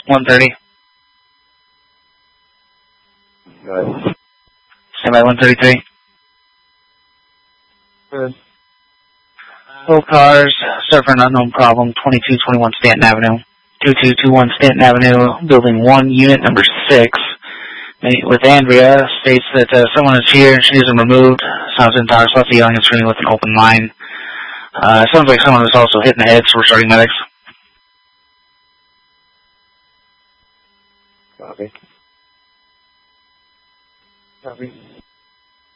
130. Go ahead. Stand by 133. Good. Both cars, suffer an unknown problem, 2221 Stanton Avenue. 2221 Stanton Avenue, building 1, unit number 6. With Andrea, states that someone is here and she needs them removed. Sounds in tires left the yelling and screaming with an open line. Sounds like someone was also hit in the head, so we're starting medics. Copy. Copy.